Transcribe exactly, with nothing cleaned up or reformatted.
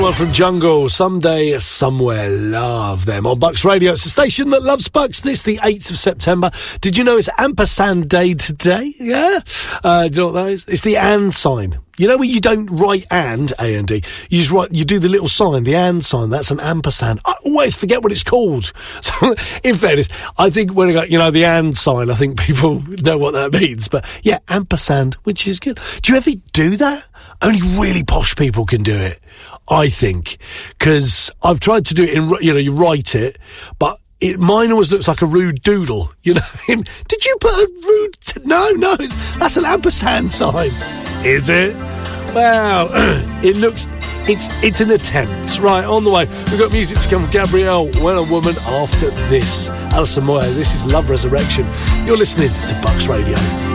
Well, from Jungle, Someday, Somewhere, love them on Bucks Radio. It's the station that loves Bucks. This, the eighth of September. Did you know it's ampersand day today? Yeah? Uh, do you know what that is? It's the and sign. You know when you don't write and, A and D, you just write, you do the little sign, the and sign, that's an ampersand. I always forget what it's called. So, in fairness, I think when I got, you know, the and sign, I think people know what that means. But, yeah, ampersand, which is good. Do you ever do that? Only really posh people can do it, I think. Because I've tried to do it in, you know, you write it, but it, mine always looks like a rude doodle, you know. Did you put a rude... T- no, no, it's, that's an ampersand sign. Is it? Wow. It looks... It's it's an attempt. Right, on the way. We've got music to come from Gabrielle, When a Woman, after this. Alison Moyer, this is Love Resurrection. You're listening to Bucks Radio.